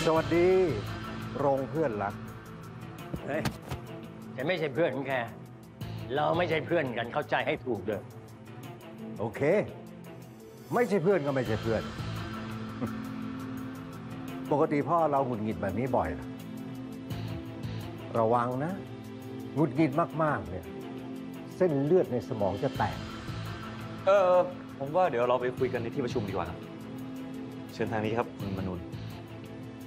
สวัสดีโรงเพื่อนรักเฮ้ยฉันไม่ใช่เพื่อนของแกเราไม่ใช่เพื่อนกันเข้าใจให้ถูกเด้อโอเคไม่ใช่เพื่อนก็ไม่ใช่เพื่อน ปกติพ่อเราหงุดหงิดแบบนี้บ่อยนะระวังนะหงุดหงิดมากๆเนี่ยเส้นเลือดในสมองจะแตกผมว่าเดี๋ยวเราไปคุยกันในที่ประชุมดีกว่าครับเชิญทางนี้ครับคุณมโน